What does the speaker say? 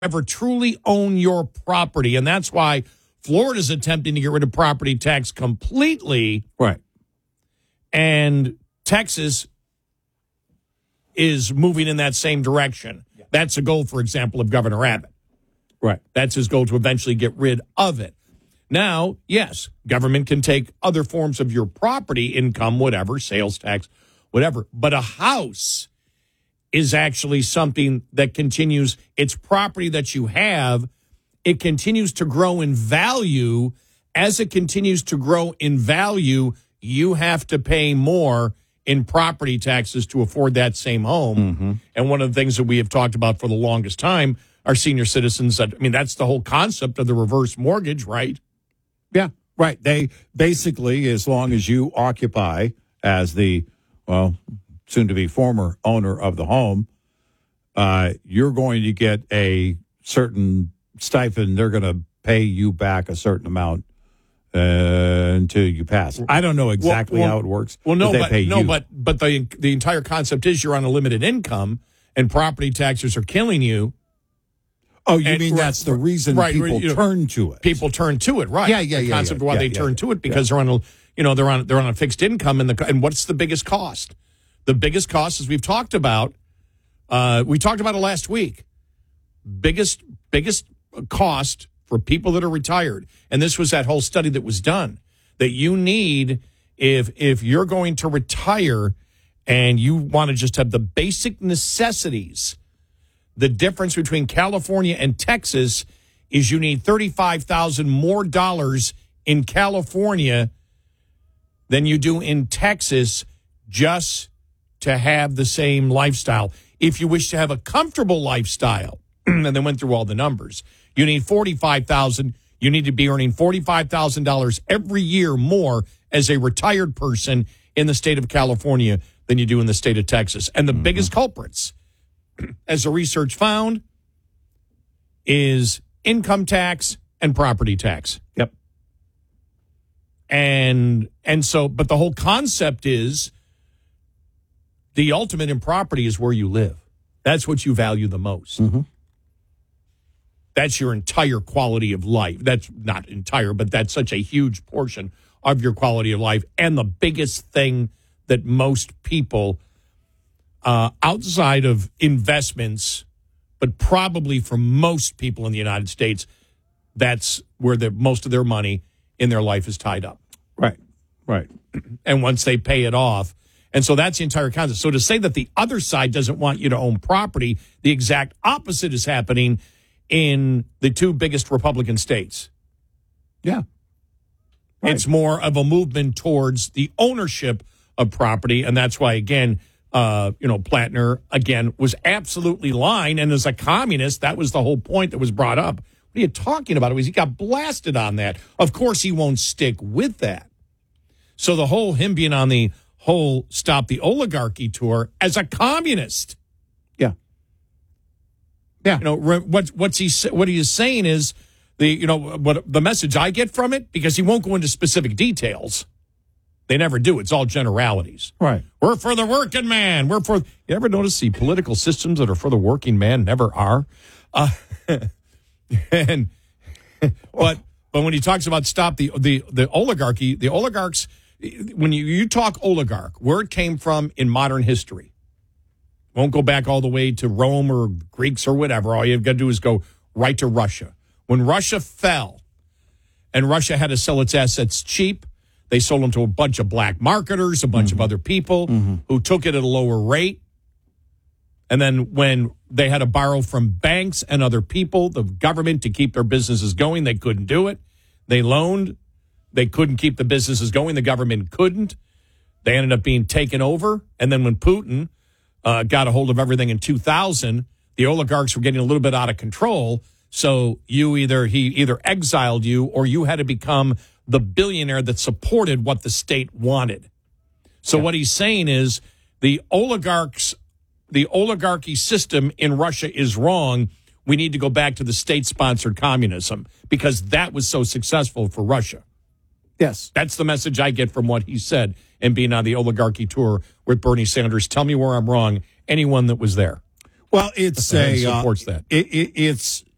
ever truly own your property. And that's why Florida's attempting to get rid of property tax completely. Right. And Texas is moving in that same direction. That's a goal, for example, of Governor Abbott. Right. That's his goal, to eventually get rid of it. Now, yes, government can take other forms of your property income, whatever, sales tax, whatever. But a house is actually something that continues. It's property that you have. It continues to grow in value. As it continues to grow in value, you have to pay more in property taxes to afford that same home. Mm-hmm. And one of the things that we have talked about for the longest time are senior citizens. That's the whole concept of the reverse mortgage, right? Yeah, right. They basically, as long as you occupy as the, soon-to-be former owner of the home, you're going to get a certain stipend. They're going to pay you back a certain amount until you pass. I don't know exactly how it works. Well, no, but the entire concept is you're on a limited income, and property taxes are killing you. Oh, you mean that's the reason people turn to it? People turn to it, right? Yeah. The concept of why they turn to it, because they're on a fixed income, and what's the biggest cost? The biggest cost, as we've talked about, we talked about it last week. Biggest cost for people that are retired, and this was that whole study that was done, that you need, if you're going to retire and you want to just have the basic necessities. The difference between California and Texas is you need $35,000 more in California than you do in Texas just to have the same lifestyle. If you wish to have a comfortable lifestyle, and they went through all the numbers, you need $45,000. You need to be earning $45,000 every year more as a retired person in the state of California than you do in the state of Texas. And the biggest culprits, as the research found, is income tax and property tax. Yep. And so, but the whole concept is the ultimate in property is where you live. That's what you value the most. Mm-hmm. That's your entire quality of life. That's not entire, but that's such a huge portion of your quality of life. And the biggest thing that most people, outside of investments, but probably for most people in the United States, that's where most of their money in their life is tied up. Right. And once they pay it off. And so that's the entire concept. So to say that the other side doesn't want you to own property, the exact opposite is happening in the two biggest Republican states. Yeah. Right. It's more of a movement towards the ownership of property. And that's why, again, Plattner, again, was absolutely lying. And as a communist, that was the whole point that was brought up. What are you talking about? He got blasted on that. Of course, he won't stick with that. So him being on the whole Stop the Oligarchy tour as a communist. Yeah. Yeah. What he is saying is what the message I get from it, because he won't go into specific details. They never do. It's all generalities. Right. We're for the working man. You ever notice the political systems that are for the working man never are? But when he talks about stop the oligarchy, the oligarchs, when you talk oligarch, where it came from in modern history, won't go back all the way to Rome or Greeks or whatever. All you've got to do is go right to Russia. When Russia fell and Russia had to sell its assets cheap, they sold them to a bunch of black marketers, a bunch of other people who took it at a lower rate. And then when they had to borrow from banks and other people, the government, to keep their businesses going, they couldn't do it. They loaned. They couldn't keep the businesses going. The government couldn't. They ended up being taken over. And then when Putin got a hold of everything in 2000, the oligarchs were getting a little bit out of control. So he either exiled you or you had to become the billionaire that supported what the state wanted. So what he's saying is the oligarchy system in Russia is wrong. We need to go back to the state-sponsored communism because that was so successful for Russia. Yes. That's the message I get from what he said and being on the oligarchy tour with Bernie Sanders. Tell me where I'm wrong. Anyone that was there. Well, it's supports that. It's